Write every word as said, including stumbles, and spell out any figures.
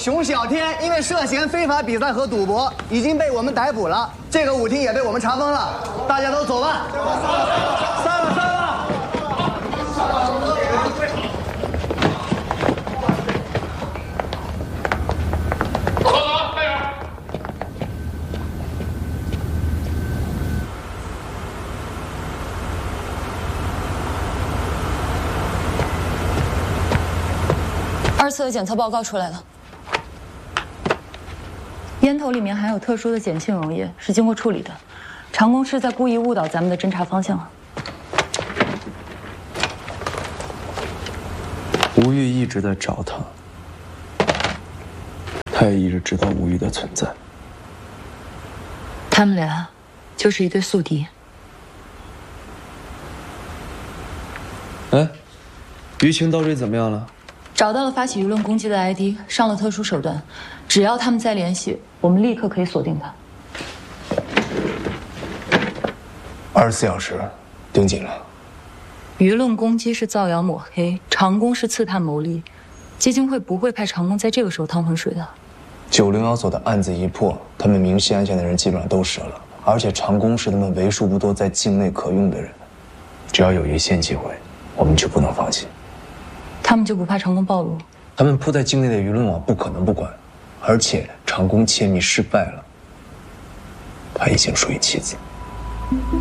熊小天因为涉嫌非法比赛和赌博，已经被我们逮捕了。这个舞厅也被我们查封了，大家都走吧。散了，散了。 走走，快点！ 二次的检测报告出来了，烟头里面含有特殊的碱性溶液，是经过处理的。长工是在故意误导咱们的侦查方向了。 吴玉一直在找他，他也一直知道吴玉的存在。 他们俩就是一对宿敌。 哎，舆情到底怎么样了？ 找到了发起舆论攻击的 I D， 上了特殊手段，只要他们再联系，我们立刻可以锁定他。 二十四小时，盯紧了。 舆论攻击是造谣抹黑，长工是刺探牟利，基金会不会派长工在这个时候趟浑水的。 九零幺所的案子一破，他们明晰案件的人基本上都折了，而且长工是他们为数不多在境内可用的人，只要有一线机会，我们就不能放弃。 他们就不怕长工暴露？ 他们铺在境内的舆论网不可能不管，而且长工窃密失败了，他已经属于棋子。